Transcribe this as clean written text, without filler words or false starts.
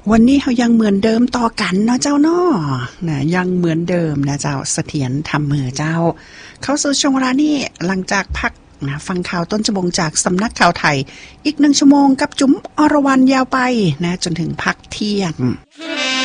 วันนี้เฮายังเหมือนเดิมต่อกันเนาะเจ้าเนาะนะยังเหมือนเดิมนะเจ้าเสถียรทำมือเจ้าเข้าสู่ช่วงเวลานี้หลังจากพักนะฟังข่าวต้นชั่วโมงจากสำนักข่าวไทยอีก1 ชั่วโมงกับจุ๋มอรวรรณยาวไปนะจนถึงพักเที่ยง